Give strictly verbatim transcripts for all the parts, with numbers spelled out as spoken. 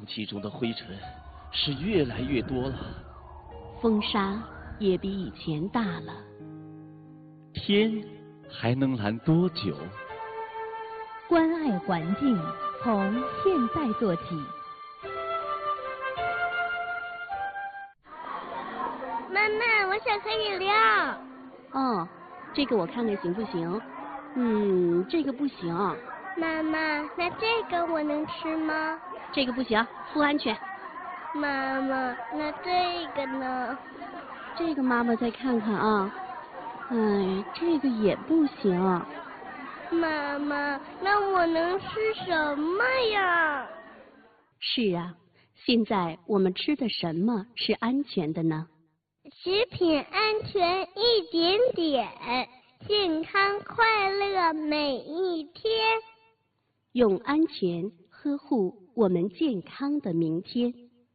气中的灰尘是越来越多了， 风沙也比以前大了。 天还能蓝多久？ 关爱环境，从现在做起。 妈妈，我想喝饮料。 哦，这个我看看行不行？嗯，这个不行。 妈妈，那这个我能吃吗？ 这个不行，不安全。 妈妈，那这个呢？ 这个妈妈再看看啊。哎，这个也不行。 妈妈，那我能吃什么呀？ 是啊，现在我们吃的什么是安全的呢？ 食品安全一点点，健康快乐每一天。 用安全呵护我们健康的明天。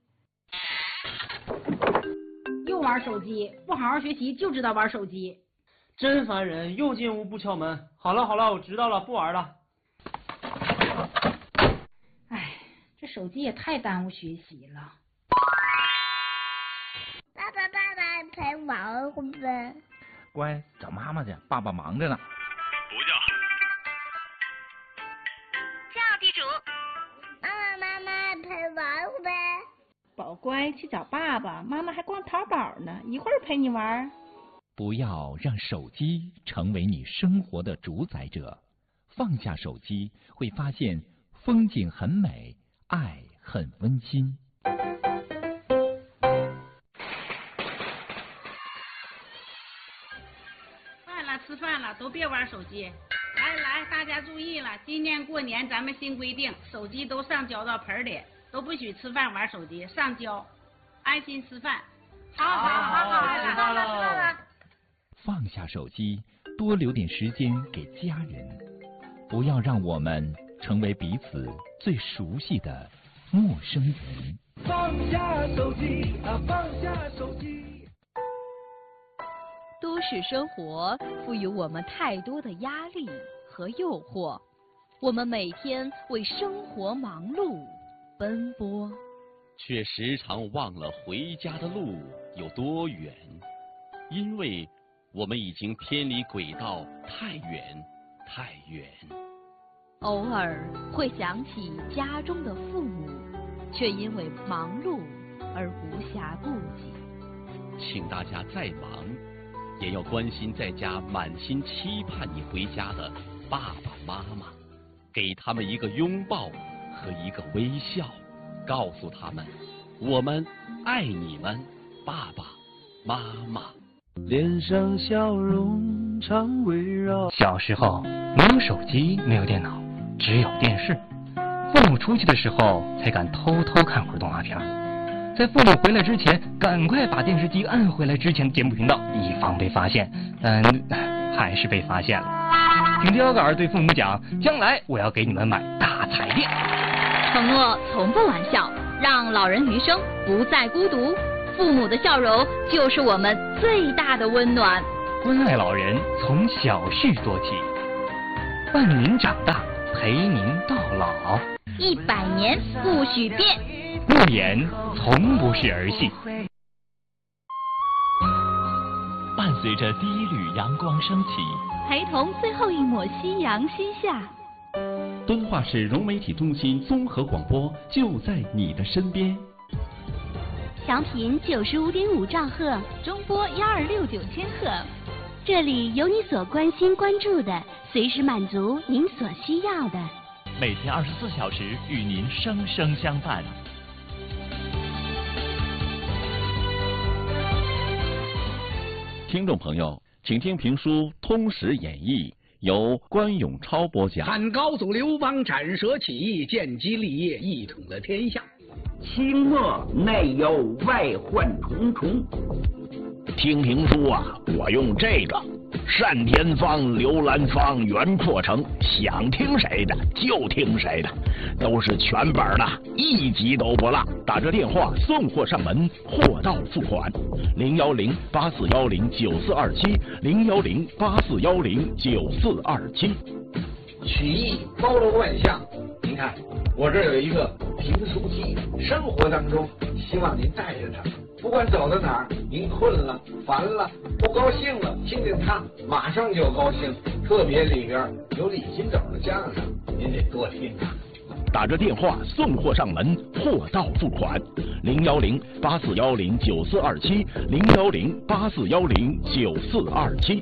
又玩手机，不好好学习就知道玩手机。 真烦人，又进屋不敲门。好了好了，我知道了，不玩了。 哎，这手机也太耽误学习了。 爸爸爸爸陪玩会呗。 乖，找妈妈去，爸爸忙着呢。 不叫。 叫地主。妈妈妈妈陪玩会呗。 宝乖，去找爸爸，妈妈还逛淘宝呢，一会儿陪你玩。 不要让手机成为你生活的主宰者，放下手机，会发现风景很美，爱很温馨。 饭了，吃饭了，都别玩手机。来来，大家注意了，今年过年咱们新规定，手机都上交到盆里，都不许吃饭玩手机，上交，安心吃饭。好好好好， 知道了。 放下手机，多留点时间给家人，不要让我们成为彼此最熟悉的陌生人。 放下手机啊，放下手机。 都市生活赋予我们太多的压力和诱惑，我们每天为生活忙碌奔波， 却时常忘了回家的路有多远，因为我们已经偏离轨道太远太远。 偶尔会想起家中的父母，却因为忙碌而无暇顾及。 请大家再忙，也要关心在家满心期盼你回家的爸爸妈妈，给他们一个拥抱和一个微笑，告诉他们我们爱你们，爸爸妈妈。 脸上笑容常围绕。 小时候没有手机，没有电脑，只有电视。父母出去的时候才敢偷偷看会儿动画片，在父母回来之前赶快把电视机按回来之前的节目频道，以防被发现。但还是被发现了。挺着腰杆对父母讲，将来我要给你们买大彩电。 承诺从不玩笑，让老人余生不再孤独。父母的笑容就是我们最大的温暖。 关爱老人从小事做起，伴您长大，陪您到老。 一百年不许变， 诺言从不是儿戏。 伴随着第一缕阳光升起， 陪同最后一抹夕阳西下。 敦化市融媒体中心综合广播就在你的身边。 调频九十五点五兆赫， 中波幺二六九千赫， 这里有你所关心关注的，随时满足您所需要的。 每天二十四小时与您生生相伴。 听众朋友，请听评书《通史演义》，由关永超播讲。 汉高祖刘邦斩蛇起义，建基立业，一统了天下。 清末内忧外患重重。 听评书啊，我用这个单田芳、刘兰芳、袁阔成，想听谁的就听谁的，都是全本的，一集都不落。打这电话送货上门，货到付款。零幺零八四幺零九四二七，零幺零八四幺零九四二七。 曲艺包罗万象，您看我这儿有一个评书机，生活当中希望您带着它，不管走到哪儿，您困了、烦了、不高兴了，听听它，马上就高兴。特别里边有李金斗的相声，您得多听啊。 打着电话送货上门，货到付款，零幺零八四幺零九四二七，零幺零八四幺零九四二七。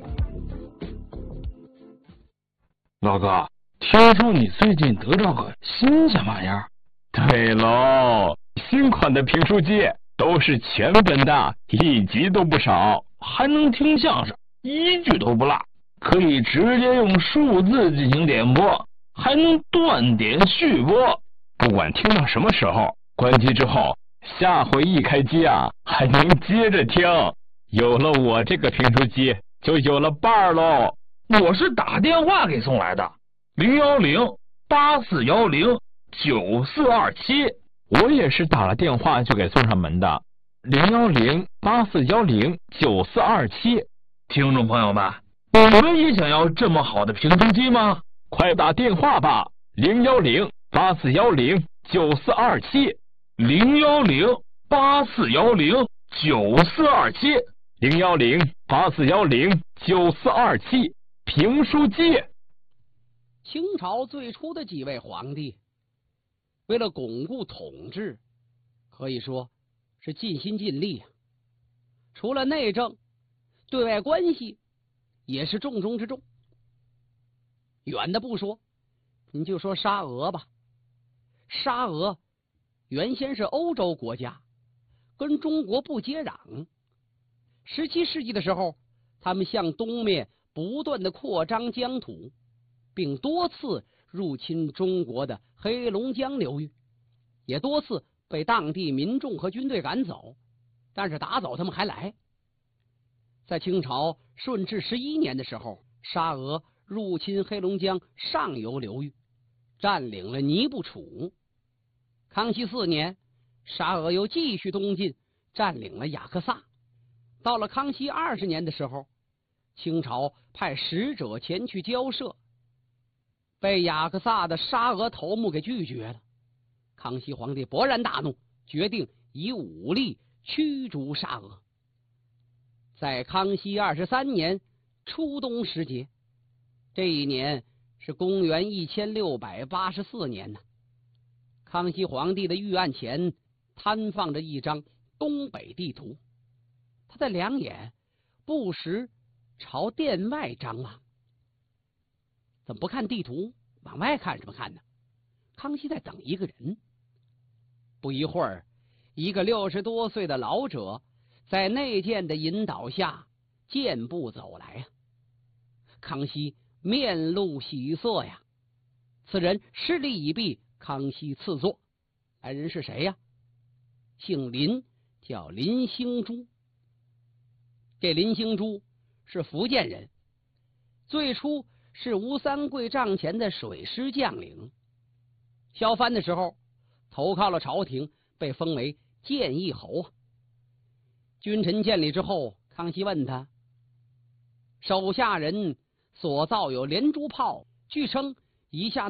老哥，听说你最近得到个新鲜玩意儿？ 对喽，新款的评书机都是全本的，一集都不少， 还能听相声，一句都不落，可以直接用数字进行点播，还能断点续播， 不管听到什么时候，关机之后，下回一开机啊，还能接着听。有了我这个评书机，就有了伴儿喽。 我是打电话给送来的，零幺零八四幺零九四二七。 我也是打了电话就给送上门的，零幺零八四幺零九四二七。 听众朋友们，你们也想要这么好的评书机吗？ 快打电话吧，零幺零八四幺零九四二七， 零幺零八四幺零九四二七， 零幺零八四幺零九四二七。评书机。 清朝最初的几位皇帝，为了巩固统治，可以说是尽心尽力啊。除了内政，对外关系也是重中之重。远的不说，您就说沙俄吧。沙俄原先是欧洲国家，跟中国不接壤。十七世纪的时候，他们向东面不断的扩张疆土，并多次入侵中国的黑龙江流域，也多次被当地民众和军队赶走，但是打走他们还来。在清朝顺治十一年的时候，沙俄入侵黑龙江上游流域，占领了尼布楚。康熙四年，沙俄又继续东进，占领了雅克萨。到了康熙二十年的时候，清朝派使者前去交涉，被雅克萨的沙俄头目给拒绝了。康熙皇帝勃然大怒，决定以武力驱逐沙俄。在康熙二十三年初冬时节，这一年是公元一千六百八十四年呢。康熙皇帝的御案前摊放着一张东北地图，他的两眼不时朝殿外张望。怎么不看地图，往外看什么看呢？康熙在等一个人。不一会儿，一个六十多岁的老者在内监的引导下健步走来呀。康熙面露喜色呀。此人施礼已毕，康熙赐座。来人是谁呀？姓林，叫林兴珠。这林兴珠是福建人，最初是吴三桂帐前的水师将领。削藩的时候投靠了朝廷，被封为建义侯。君臣见礼之后，康熙问他，手下人所造有连珠炮，据称一下